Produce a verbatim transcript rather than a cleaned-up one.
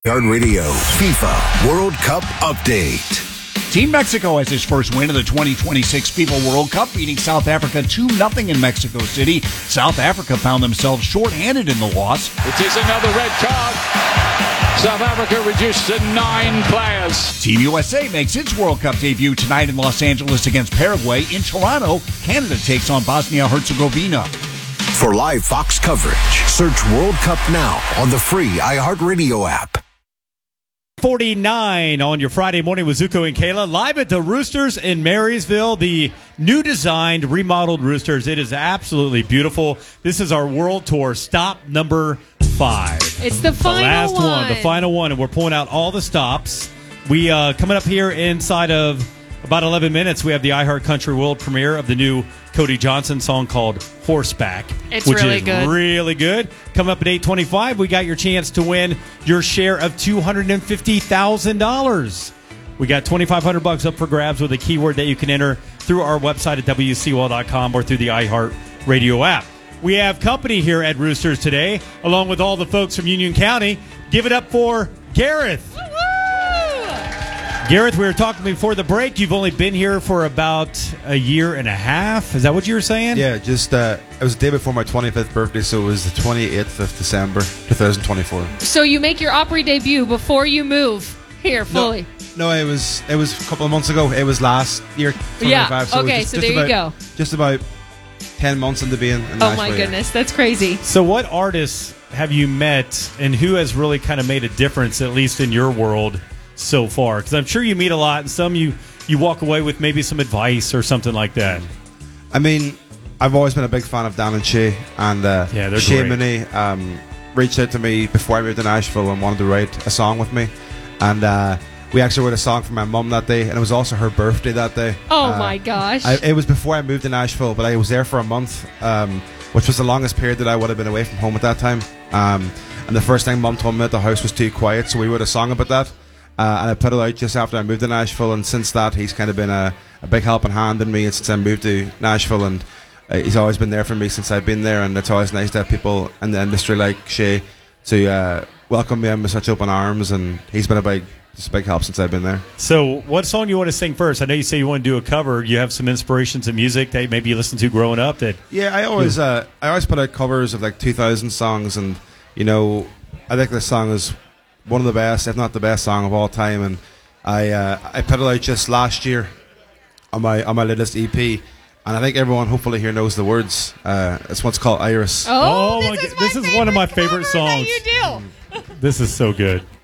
Radio FIFA World Cup Update. Team Mexico has its first win of the twenty twenty-six FIFA World Cup, beating South Africa two nothing in Mexico City. South Africa found themselves shorthanded in the loss. It is another red card. South Africa reduced to nine players. Team U S A makes its World Cup debut tonight in Los Angeles against Paraguay. In Toronto, Canada takes on Bosnia-Herzegovina. For live Fox coverage, search World Cup now on the free iHeartRadio app. forty-nine on your Friday morning with Zuko and Kayla, live at the Roosters in Marysville, the new designed, remodeled Roosters. It is absolutely beautiful. This is our World Tour stop number five. It's the final the last one. one, the final one, and we're pulling out all the stops. We uh, coming up here inside of about eleven minutes. We have the iHeart Country World premiere of the new Cody Johnson song called Horseback. It's which really is good. really good. Coming up at eight twenty-five, we got your chance to win your share of two hundred fifty thousand dollars. We got twenty-five hundred bucks up for grabs with a keyword that you can enter through our website at W C W dot com or through the iHeart Radio app. We have company here at Roosters today, along with all the folks from Union County. Give it up for Gareth. Gareth, we were talking before the break. You've only been here for about a year and a half. Is that what you were saying? Yeah, just uh, it was the day before my twenty-fifth birthday, so it was the twenty-eighth of December, twenty twenty-four. So you make your Opry debut before you move here fully. No, no, it was it was a couple of months ago. It was last year. Yeah. So Okay. just, So just there about, you go. Just about ten months into being. In Oh Nashville, my yeah. goodness, that's crazy. So what artists have you met, and who has really kind of made a difference, at least in your world, so far? Because I'm sure you meet a lot, and some you, you walk away with maybe some advice or something like that. I mean, I've always been a big fan of Dan and Shay, and uh, Yeah, they're Shay great. Mooney um, reached out to me before I moved to Nashville and wanted to write a song with me, and uh, we actually wrote a song for my mum that day, and it was also her birthday that day. Oh Uh, my gosh. I, it was before I moved to Nashville, but I was there for a month, um, which was the longest period that I would have been away from home at that time. Um, and the first thing Mum told me that the house was too quiet, so we wrote a song about that. Uh, and I put it out just after I moved to Nashville, and since that, he's kind of been a, a big helping hand in me since I moved to Nashville, and uh, he's always been there for me since I've been there, and it's always nice to have people in the industry like Shay to uh, welcome me in with such open arms, and he's been a big, just a big help since I've been there. So what song do you want to sing first? I know you say you want to do a cover. You have some inspirations in music that maybe you listened to growing up. That Yeah, I always uh, I always put out covers of like two thousand songs, and you know, I think this song is one of the best, if not the best song of all time. And I uh, I put it out just last year on my on my latest E P, and I think everyone hopefully here knows the words. Uh, it's what's called Iris. oh, Oh, this my is God, my this is one of my favorite favorite cover songs. that you do. This is so good.